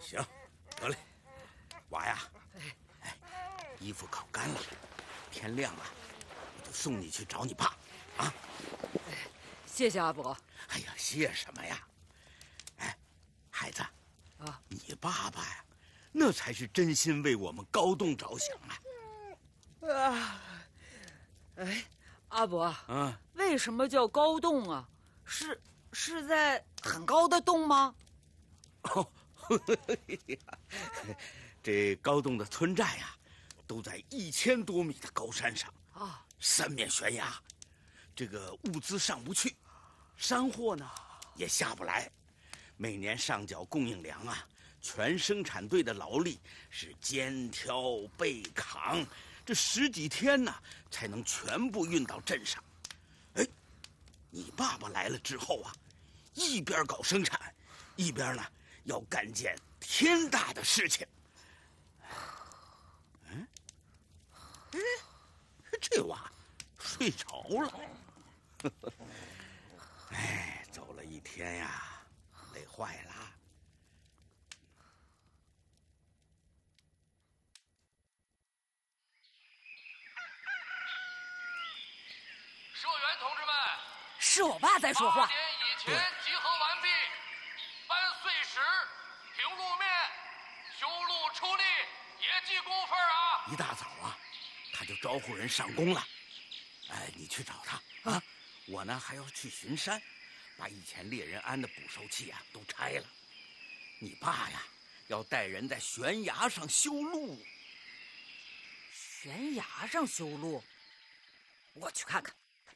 行，得嘞，娃呀，哎，衣服烤干了，天亮了，我就送你去找你爸，啊。 谢谢阿伯。 哎呀，谢什么呀？哎，孩子，啊，你爸爸呀，那才是真心为我们高栋着想啊。 啊，哎，阿伯，为什么叫高洞啊？是在很高的洞吗？ 哦，这高洞的村寨呀，都在1000多米的高山上啊，三面悬崖，这个物资上不去，山货呢也下不来，每年上缴供应粮啊，全生产队的劳力是肩挑背扛，这10几天呢才能全部运到镇上。哎，你爸爸来了之后啊，一边搞生产，一边呢要干件天大的事情。这娃睡着了。哎，走了一天呀，累坏了。 社员同志们， 是我爸在说话。8 点以前集合完毕，搬碎石、平路面、修路出力，也记工分啊！ 一大早啊，他就招呼人上工了。哎，你去找他啊！我呢还要去巡山，把以前猎人安的捕兽器啊都拆了。你爸呀，要带人在悬崖上修路。 悬崖上修路？我去看看。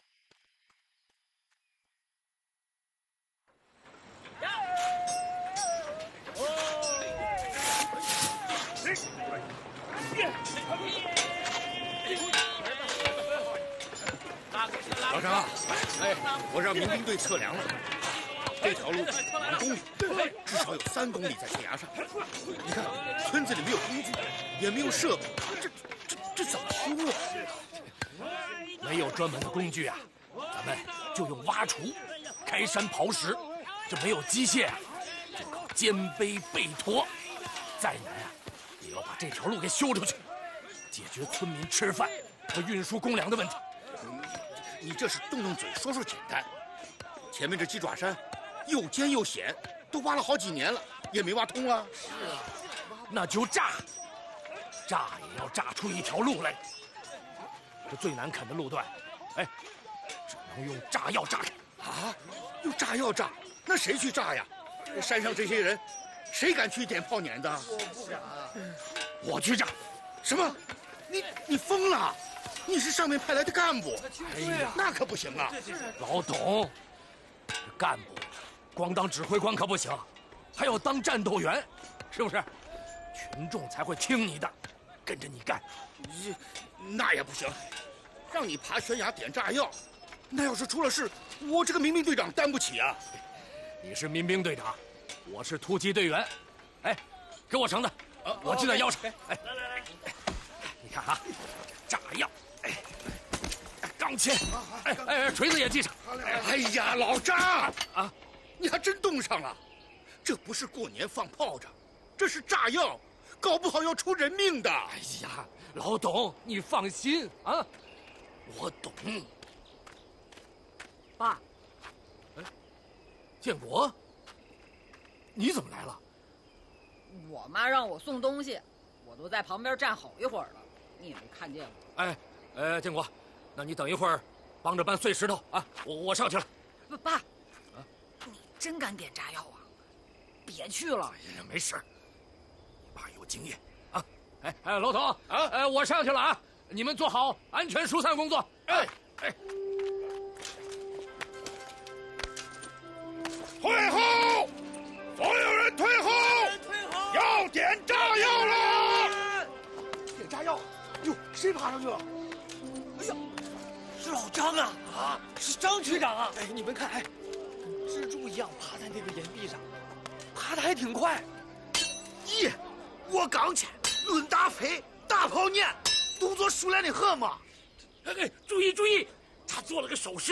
老张，哎，我让民兵队测量了，这条路5公里，至少有3公里在悬崖上。你看，村子里没有工具，也没有设备，这怎么修啊？ 没有专门的工具啊，咱们就用挖锄、开山刨石。这没有机械啊，就靠肩背背驮。再难啊，也要把这条路给修出去，解决村民吃饭和运输公粮的问题。 你这是动动嘴说说简单，前面这鸡爪山又尖又险，都挖了好几年了，也没挖通啊。 是啊，那就炸也要炸出一条路来。这最难啃的路段，哎，只能用炸药炸开。 啊，用炸药炸？那谁去炸呀？山上这些人，谁敢去点炮碾子？ 我去炸。 什么？你疯了？你是上面派来的干部， 哎呀， 那可不行啊！ 老董，干部光当指挥官可不行，还要当战斗员，是不是？群众才会听你的，跟着你干。 那也不行，让你爬悬崖点炸药，那要是出了事，我这个民兵队长担不起啊！ 你是民兵队长，我是突击队员。哎，给我绳子，我系在腰上。哎，来，你看啊，炸药。钢钎，锤子也系上。 哎呀，老张啊，你还真冻上了。这不是过年放炮仗，这是炸药，搞不好要出人命的。 哎呀，老董，你放心啊，我懂。 爸， 建国，你怎么来了？ 我妈让我送东西，我都在旁边站好一会儿了，你也没看见我。 建国。那你等一会儿，帮着搬碎石头啊！我上去了。 爸，真敢点炸药啊！别去了。 哎呀，没事，你爸有经验啊！老董啊，我上去了啊！你们做好安全疏散工作。哎， 退后！所有人退后！要点炸药了！ 点炸药？哟，谁爬上去了？哎呀！是老张啊！啊，是张区长啊！哎，你们看，蜘蛛一样爬在那个岩壁上，爬得还挺快。 咦，我刚去，论打飞，大炮撵，动作熟练的很嘛。 注意，他做了个手势。